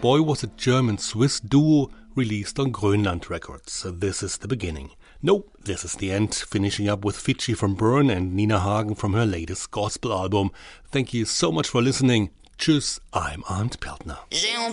Boy was a German-Swiss duo released on Grönland Records. This is the beginning. No, this is the end, finishing up with Fidschi from Bern and Nina Hagen from her latest gospel album. Thank you so much for listening. Tschüss, I'm Arndt Peltner.